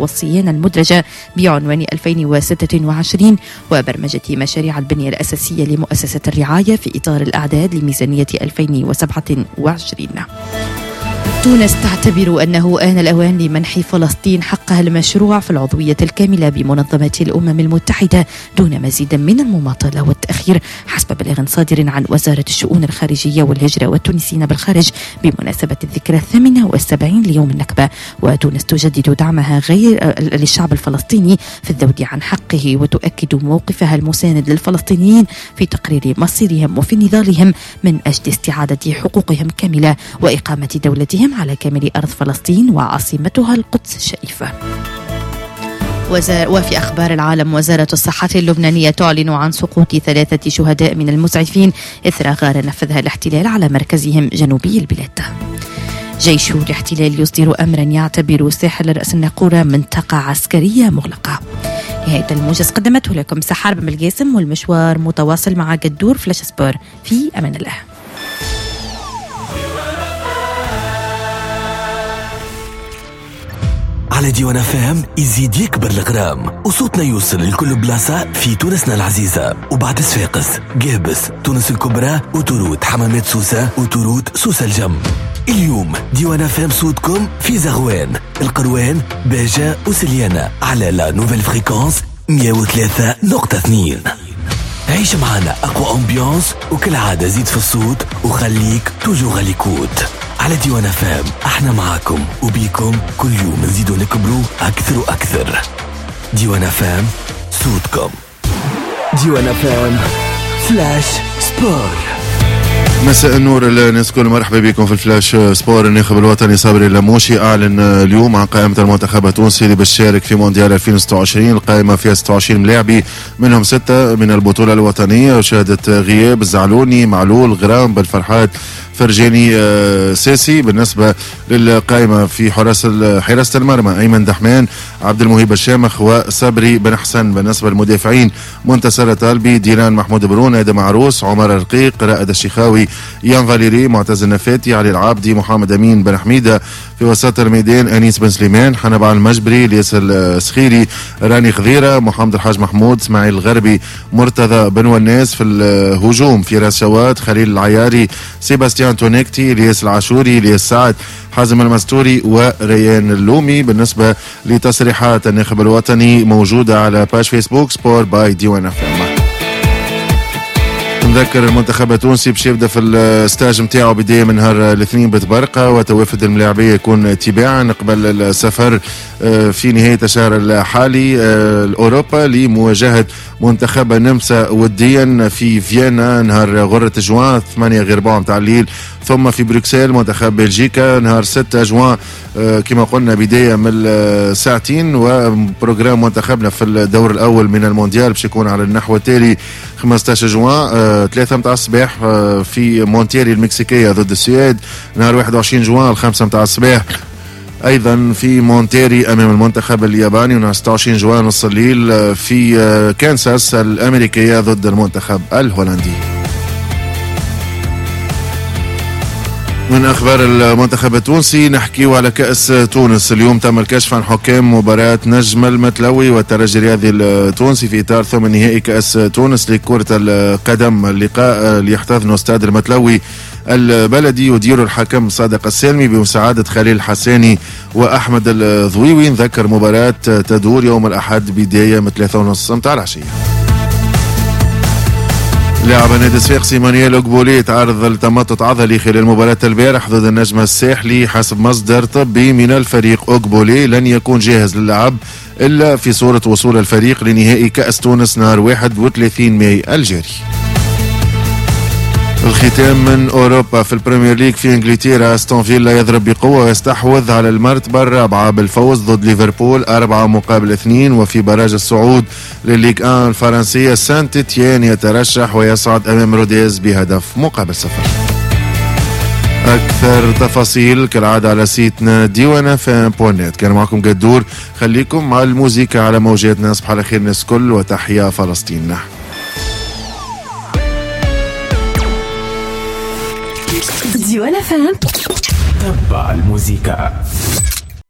والصيانة المدرجة بعنوان 2026 وبرمجة مشاريع البنية الأساسية لمؤسسة الرعاية في إطار الأعداد لميزانية 2027. تونس تعتبر أنه آن الأوان لمنح فلسطين حقها المشروع في العضوية الكاملة بمنظمة الأمم المتحدة دون مزيد من المماطلة والتأخير، حسب بلاغ صادر عن وزارة الشؤون الخارجية والهجرة والتونسيين بالخارج بمناسبة الذكرى 78 ليوم النكبة. وتونس تجدد دعمها غير للشعب الفلسطيني في الذود عن حقه، وتؤكد موقفها المساند للفلسطينيين في تقرير مصيرهم وفي نضالهم من أجل استعادة حقوقهم كاملة وإقامة دولتهم على كامل أرض فلسطين وعاصمتها القدس الشريفة. وفي أخبار العالم، وزارة الصحة اللبنانية تعلن عن سقوط 3 شهداء من المسعفين إثر غارة نفذها الاحتلال على مركزهم جنوبي البلاد. جيش الاحتلال يصدر أمرا يعتبر ساحل رأس الناقورة منطقة عسكرية مغلقة. نهاية الموجز قدمته لكم سحار بن الجاسم، والمشوار متواصل مع قدور فلاش سبور. في أمان الله. على ديوان فام يزيد يكبر الغرام وصوتنا يوصل لكل بلاصة في تونسنا العزيزة، وبعد صفاقس، قابس، تونس الكبرى، وتروت حمامات سوسة، وتروت سوسة الجم. اليوم ديوان فام صوتكم في زغوان، القروان، باجة وسليانة على لا نوفيل فريكونس 103.2. عيش معنا أقوى أمبيانس، وكل عادة زيد في الصوت وخليك توجو غاليكوت. على ديوان فام احنا معاكم وبيكم كل يوم نزيدوا نكبروا أكثر وأكثر. ديوان فام صوتكم. ديوان فام فلاش سبور. مساء النور الناس كل، مرحبا بكم في الفلاش سبور. الناخب الوطني صابري اللموشي أعلن اليوم عن قائمة المنتخب التونسي اللي بتشارك في مونديال 2026. القائمة فيها 26 ملاعبي، منهم 6 من البطولة الوطنية، وشهدت غياب الزعلوني، معلول، غرام، بالفرحات، فرجاني، ساسي. بالنسبة للقائمة في حراسة المرمى أيمن دحمان، عبد المهيب الشامخ، وصبري بن حسن. بالنسبة للمدافعين منتصر طالبي، ديران محمود برون، آدم عروس، عمر الرقيق، رائد الشيخاوي، يان فاليري، معتز النفاتي، علي العابدي، محمد أمين بن حميدة. في وسط الميدان أنيس بن سليمان، حنبال المجبري، لياس السخيري، راني خضيرة، محمد الحاج محمود، اسماعيل الغربي، مرتضى بن وناس. في الهجوم فراس شواد، خليل العياري، سيباستيان تونيكتي، الياس العاشوري، الياس سعد، حازم المستوري، وريان اللومي. بالنسبة لتصريحات الناخب الوطني موجودة على باج فيسبوك سبور باي ديوان فام. نذكر المنتخب التونسي باش يبدا في الستاج نتاعو بدايه من نهار الاثنين بتبرقه، وتوافد الملاعبيه يكون تباعا قبل السفر في نهايه الشهر الحالي لاوروبا لمواجهه منتخب النمسا وديا في فيينا نهار غرة جوان 8 متاع الليل، ثم في بروكسل منتخب بلجيكا نهار 6 جوان كما قلنا بداية من ساعتين. وبروجرام منتخبنا في الدور الأول من المونديال باش يكون على النحو التالي: 15 جوان 3 متاع الصباح في مونتيري المكسيكية ضد السويد، نهار 21 جوان 5 متاع الصباح ايضا في مونتيري امام المنتخب الياباني، ونهار 26 جوان نص الليل في كانساس الامريكيه ضد المنتخب الهولندي. من اخبار المنتخب التونسي نحكيو على كأس تونس. اليوم تم الكشف عن حكام مباراة نجم المتلوي والترجي الرياضي التونسي في اطار ثمن نهائي كأس تونس لكرة القدم. اللقاء اللي يحتضنه استاد المتلوي البلدي يدير الحكم صادق السالمي بمساعدة خليل الحساني وأحمد الضويوي. نذكر مباراة تدور يوم الأحد بداية من 3:30 متاع العشية. لاعب نادي صفاقسي مانويل أقبولي تعرض لتمطط عضلي خلال مباراة البارح ضد النجم الساحلي. حسب مصدر طبي من الفريق أقبولي لن يكون جاهز للعب إلا في صورة وصول الفريق لنهائي كأس تونس نهار 31 ماي الجاري. الختام من أوروبا في البريمير ليج في إنجلترا، أستون فيلا يضرب بقوة ويستحوذ على المرتبة الرابعة بالفوز ضد ليفربول 4-2. وفي براج الصعود للليج 1 الفرنسية سانت إتيان يترشح ويصعد أمام روديز بهدف مقابل 0. أكثر تفاصيل كالعادة على سيتنا ديوانا فام.net. كان معكم قدور، خليكم مع الموسيقى على موجاتنا. صباح الخير الناس كل، وتحيا فلسطين. ديوانا فام. تبع الموسيقى.